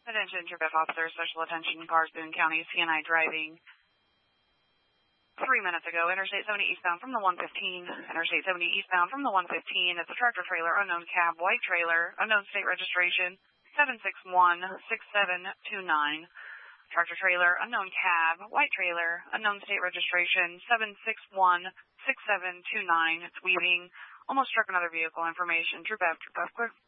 Attention, Troop F officer, special attention, cars, Boone County, CNI driving. 3 minutes ago, Interstate 70 eastbound from the 115. Interstate 70 eastbound from the 115. It's a tractor trailer, unknown cab, white trailer, unknown state registration, 761-6729. Tractor trailer, unknown cab, white trailer, unknown state registration, 761-6729. It's weaving. Almost struck another vehicle. Information. Troop F, clear.